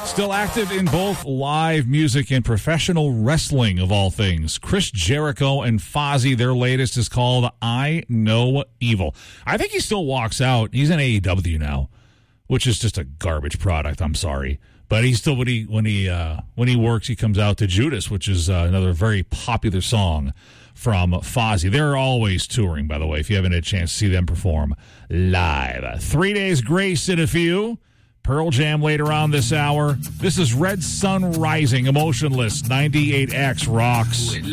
Still active in both live music and professional wrestling, of all things. Chris Jericho and Fozzy, their latest is called I Know Evil. I think he still walks out. He's in AEW now, which is just a garbage product. I'm sorry. But he still, when he works, he comes out to Judas, which is another very popular song from Fozzy. They're always touring, by the way, if you haven't had a chance to see them perform live. 3 Days Grace in a few. Pearl Jam later on this hour. This is Red Sun Rising, Emotionless, 98X rocks.